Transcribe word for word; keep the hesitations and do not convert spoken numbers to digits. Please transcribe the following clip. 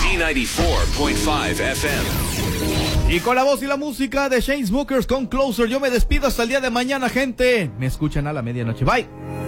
B noventa y cuatro punto cinco F M. Y con la voz y la música de Chainsmokers con Closer, yo me despido hasta el día de mañana, gente. Me escuchan a la medianoche. Bye.